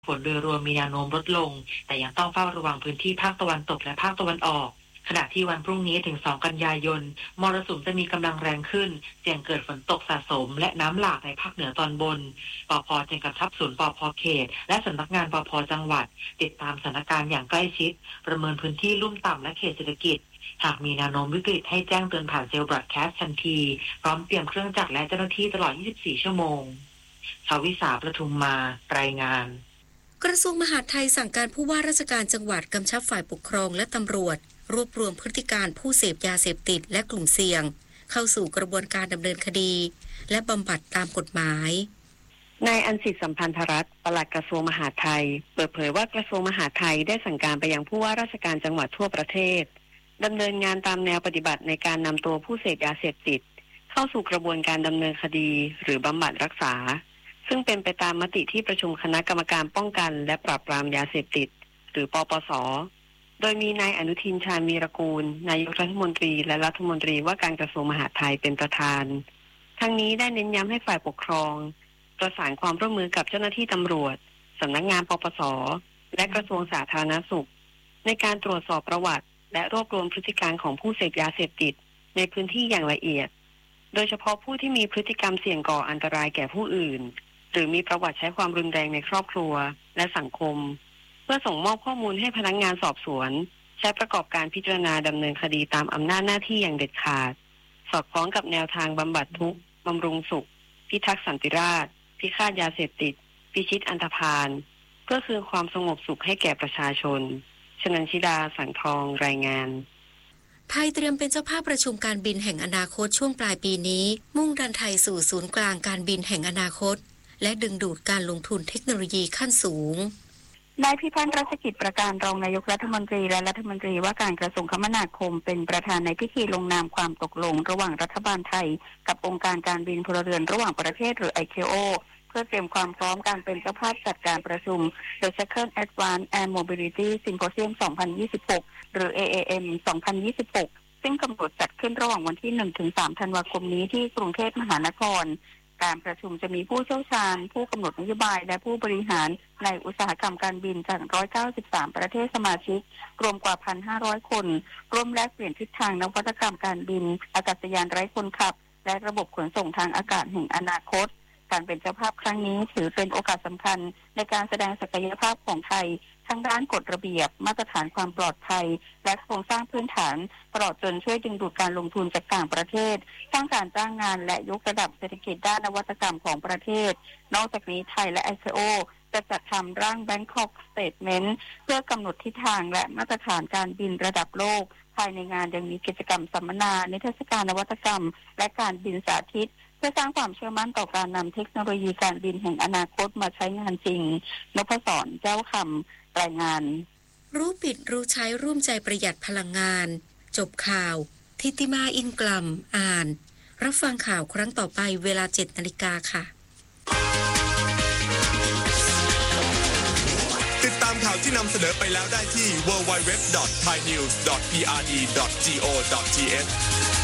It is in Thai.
ฝนโดยรวมมีแนวโน้มลดลงแต่ยังต้องเฝ้าระวังพื้นที่ภาคตะวันตกและภาคตะวันออกขณะที่วันพรุ่งนี้ถึง2กันยายนมรสุมจะมีกำลังแรงขึ้นเสี่ยงเกิดฝนตกสะสมและน้ำหลากในภาคเหนือตอนบนปภ.จึงกำชับศูนย์ปภ.เขตและสำนักงานปภ.จังหวัดติดตามสถานการณ์อย่างใกล้ชิดประเมินพื้นที่ลุ่มต่ำและเขตเศรษฐกิจหากมีแนวโน้มวิกฤตให้แจ้งเตือนผ่านเซลล์บรอดแคสต์ทันทีพร้อมเตรียมเครื่องจักรและเจ้าหน้าที่ตลอด24ชั่วโมงชวิสาประทุมมารายงานกระทรวงมหาดไทยสั่งการผู้ว่าราชการจังหวัดกำชับฝ่ายปกครองและตำรวจรวบรวมพฤติการผู้เสพยาเสพติดและกลุ่มเสี่ยงเข้าสู่กระบวนการดำเนินคดีและบำบัดตามกฎหมายนายอัญสิทธิ์สัมพันธรัตน์ปลัดกระทรวงมหาดไทยเปิดเผยว่ากระทรวงมหาดไทยได้สั่งการไปยังผู้ว่าราชการจังหวัดทั่วประเทศดำเนินงานตามแนวปฏิบัติในการนำตัวผู้เสพยาเสพติดเข้าสู่กระบวนการดำเนินคดีหรือบำบัดรักษาซึ่งเป็นไปตามมติที่ประชุมคณะกรรมการป้องกันและปราบปรามยาเสพติดหรือปปส.โดยมีนายอนุทินชาญวีรกูลนายกรัฐมนตรีและรัฐมนตรีว่าการกระทรวงมหาดไทยเป็นประธานทั้งนี้ได้เน้นย้ำให้ฝ่ายปกครองประสานความร่วมมือกับเจ้าหน้าที่ตำรวจสำนักงานปปส.และกระทรวงสาธารณสุขในการตรวจสอบประวัติและรวบรวมพฤติการของผู้เสพยาเสพติดในพื้นที่อย่างละเอียดโดยเฉพาะผู้ที่มีพฤติกรรมเสี่ยงก่ออันตรายแก่ผู้อื่นหรือมีประวัติใช้ความรุนแรงในครอบครัวและสังคมเพื่อส่งมอบข้อมูลให้พนักงานสอบสวนใช้ประกอบการพิจารณาดำเนินคดีตามอำนาจหน้าที่อย่างเด็ดขาดสอดคล้องกับแนวทางบำบัดทุกข์บำรุงสุขพิทักษ์สันติราษฎร์พิฆาตยาเสพติดพิชิตอันธพาลเพื่อคืนความสงบสุขให้แก่ประชาชนชนันชิดาสังทองรายงานไทยเตรียมเป็นเจ้าภาพประชุมการบินแห่งอนาคตช่วงปลายปีนี้มุ่งดันไทยสู่ศูนย์กลางการบินแห่งอนาคตและดึงดูดการลงทุนเทคโนโลยีขั้นสูงนายพิพัฒน์รัชกิจประการรองนายกรัฐมนตรีและรัฐมนตรีว่าการกระทรวงคมนาคมเป็นประธานในพิธีลงนามความตกลงระหว่างรัฐบาลไทยกับองค์การการบินพลเรือนระหว่างประเทศหรือ ICAO เพื่อเตรียมความพร้อมการเป็นเจ้าภาพจัดการประชุม The Second Advanced Air Mobility Symposium 2026 หรือ AAM 2026 ซึ่งกำหนดจัดขึ้นระหว่างวันที่ 1-3 ธันวาคมนี้ที่กรุงเทพมหานครการประชุมจะมีผู้เชี่ยวชาญผู้กำหนดนโยบายและผู้บริหารในอุตสาหกรรมการบินจาก193ประเทศสมาชิกรวมกว่า 1,500 คนร่วมแลกเปลี่ยนทิศทางนวัตกรรมการบินอากาศยานไร้คนขับและระบบขนส่งทางอากาศแห่งอนาคตการเป็นเจ้าภาพครั้งนี้ถือเป็นโอกาสสำคัญในการแสดงศักยภาพของไทยทั้งด้านกฎระเบียบมาตรฐานความปลอดภัยและโครงสร้างพื้นฐานตลอดจนช่วยดึงดูดการลงทุนจากต่างประเทศสร้างการจ้างงานและยกระดับเศรษฐกิจด้านนวัตกรรมของประเทศนอกจากนี้ไทยและ ICAO จะจัดทำร่าง Bangkok Statement เพื่อกำหนดทิศทางและมาตรฐานการบินระดับโลกภายในงานยังมีกิจกรรมสัมมนานิทรรศการนวัตกรรมและการบินสาธิตเพื่อสร้างความเชื่อมั่นต่อการนำเทคโนโลยีการบินแห่งอนาคตมาใช้งานจริงนพศรเจ้าคำรายงานรู้ปิดรู้ใช้ร่วมใจประหยัดพลังงานจบข่าวทิติมาอินกลัมอ่านรับฟังข่าวครั้งต่อไปเวลา 7:00 น.ค่ะติดตามข่าวที่นำเสนอไปแล้วได้ที่ www.thainews.prd.go.th